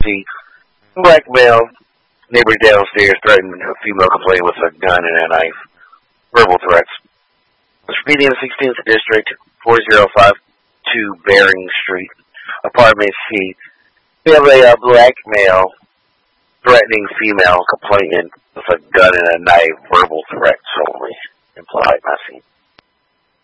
C. Black male, neighbor downstairs threatened a female complainant with a gun and a knife. Verbal threats. Speeding in the 16th District, 4052 Bering Street, Apartment C. We have a black male threatening female complainant with a gun and a knife. Verbal threats only. Implied, not seen.